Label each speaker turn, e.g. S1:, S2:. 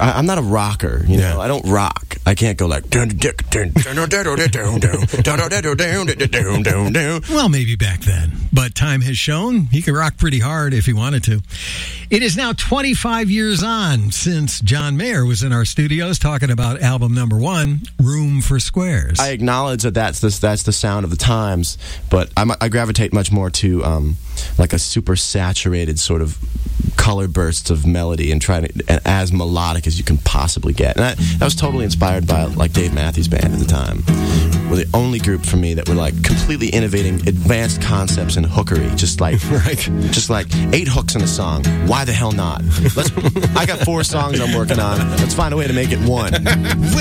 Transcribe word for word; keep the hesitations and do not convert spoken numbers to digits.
S1: I, I'm not a rocker, you know. Yeah. I don't rock. I can't go like. Well,
S2: maybe back then, but time has shown he could rock pretty hard if he wanted to. It is now twenty-five years on since John Mayer was in our studios talking about album number one, Room for Squares.
S1: I acknowledge that that's the, that's the sound of the times, but I'm, I gravitate much more to um, like a super saturated sort of color bursts of melody and try to and as melodic as you can possibly get. And that, that was totally inspired by like Dave Matthews Band at the time. Were the only group for me that were like completely innovating advanced concepts in hookery, just like right, just like eight hooks in a song. Why the hell not? Let's. I got four songs I'm working on. Let's find a way to make it one.